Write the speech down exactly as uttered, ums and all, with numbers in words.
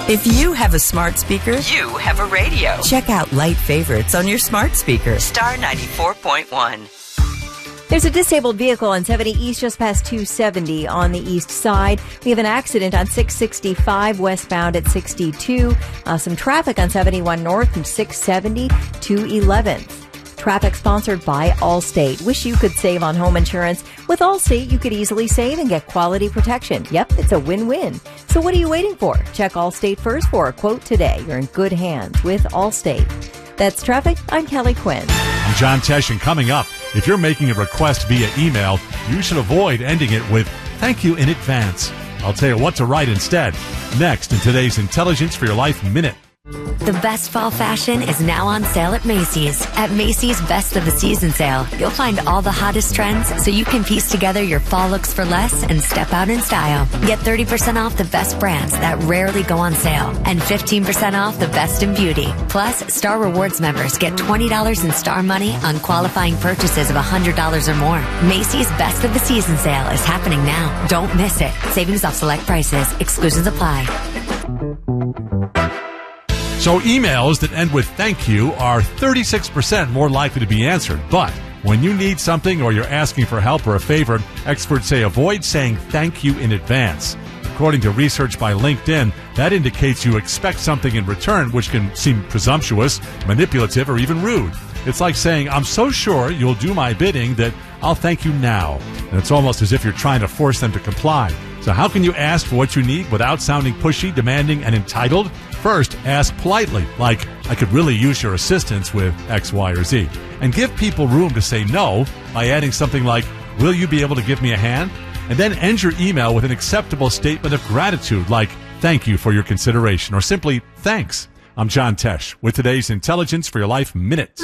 If you have a smart speaker, you have a radio. Check out Light Favorites on your smart speaker. Star ninety-four point one. There's a disabled vehicle on seventy East just past two seventy on the east side. We have an accident on six sixty-five westbound at sixty-two. Uh, some traffic on seventy-one North from six seventy to eleventh. Traffic sponsored by Allstate. Wish you could save on home insurance. With Allstate, you could easily save and get quality protection. Yep, it's a win-win. So what are you waiting for? Check Allstate first for a quote today. You're in good hands with Allstate. That's traffic. I'm Kelly Quinn. I'm John Tesh, and coming up, if you're making a request via email, you should avoid ending it with "thank you in advance." I'll tell you what to write instead. Next in today's Intelligence for Your Life Minute. The best fall fashion is now on sale at Macy's. At Macy's Best of the Season sale, you'll find all the hottest trends so you can piece together your fall looks for less and step out in style. Get thirty percent off the best brands that rarely go on sale and fifteen percent off the best in beauty. Plus, Star Rewards members get twenty dollars in Star money on qualifying purchases of one hundred dollars or more. Macy's Best of the Season sale is happening now. Don't miss it. Savings off select prices. Exclusions apply. So emails that end with "thank you" are thirty-six percent more likely to be answered. But when you need something or you're asking for help or a favor, experts say avoid saying "thank you" in advance. According to research by LinkedIn, that indicates you expect something in return, which can seem presumptuous, manipulative, or even rude. It's like saying, "I'm so sure you'll do my bidding that I'll thank you now." And it's almost as if you're trying to force them to comply. So how can you ask for what you need without sounding pushy, demanding, and entitled? First, ask politely, like, "I could really use your assistance with X, Y, or Z." And give people room to say no by adding something like, "Will you be able to give me a hand?" And then end your email with an acceptable statement of gratitude, like, "Thank you for your consideration," or simply, "Thanks." I'm John Tesh with today's Intelligence for Your Life Minute.